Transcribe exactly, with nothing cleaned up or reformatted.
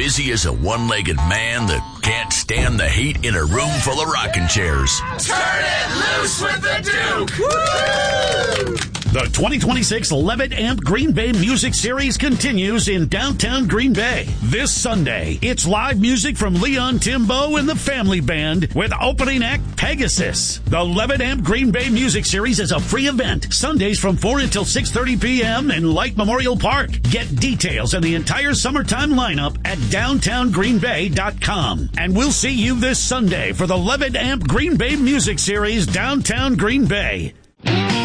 busy as a one-legged man that can't stand the heat in a room full of rocking chairs. Turn it loose with the Duke! Woo! The twenty twenty-six Levitt Amp Green Bay Music Series continues in downtown Green Bay. This Sunday, it's live music from Leon Timbo and the Family Band with opening act Pegasus. The Levitt Amp Green Bay Music Series is a free event, Sundays from four until six thirty p.m. in Light Memorial Park. Get details on the entire summertime lineup at downtown green bay dot com. And we'll see you this Sunday for the Levitt Amp Green Bay Music Series, downtown Green Bay.